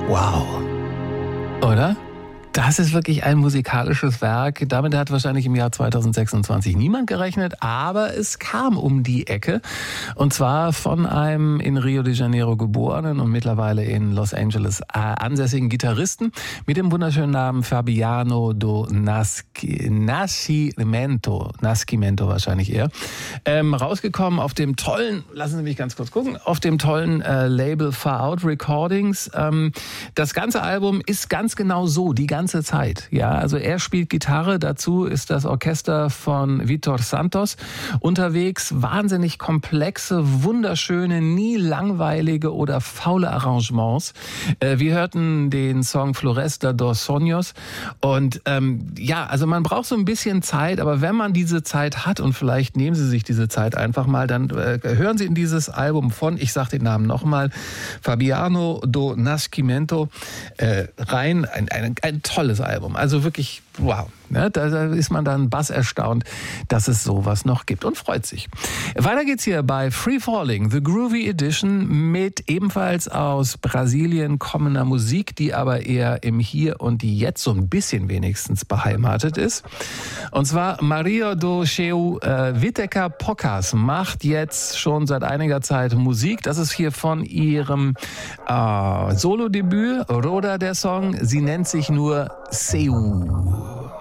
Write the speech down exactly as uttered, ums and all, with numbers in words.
Wow. Oder? Das ist wirklich ein musikalisches Werk. Damit hat wahrscheinlich im Jahr zweitausendsechsundzwanzig niemand gerechnet, aber es kam um die Ecke. Und zwar von einem in Rio de Janeiro geborenen und mittlerweile in Los Angeles äh, ansässigen Gitarristen mit dem wunderschönen Namen Fabiano do Nasci, Nascimento, Nascimento wahrscheinlich eher, ähm, rausgekommen auf dem tollen, lassen Sie mich ganz kurz gucken, auf dem tollen äh, Label Far Out Recordings. Ähm, das ganze Album ist ganz genau so, die ganze Zeit. Ja, also er spielt Gitarre, dazu ist das Orchester von Vitor Santos unterwegs. Wahnsinnig komplexe, wunderschöne, nie langweilige oder faule Arrangements. Äh, wir hörten den Song Floresta dos Sonhos und ähm, ja, also man braucht so ein bisschen Zeit, aber wenn man diese Zeit hat und vielleicht nehmen Sie sich diese Zeit einfach mal, dann äh, hören Sie in dieses Album von, ich sage den Namen nochmal, Fabiano do Nascimento äh, rein. Ein, ein, ein tolles Album. Also wirklich, wow. Ne, da, da ist man dann bass erstaunt, dass es sowas noch gibt und freut sich. Weiter geht's hier bei Free Falling, The Groovy Edition mit ebenfalls aus Brasilien kommender Musik, die aber eher im Hier und Jetzt so ein bisschen wenigstens beheimatet ist. Und zwar Maria do Cheu äh, Witeka Pocas macht jetzt schon seit einiger Zeit Musik. Das ist hier von ihrem äh, Solo-Debüt, Roda der Song. Sie nennt sich nur Seu.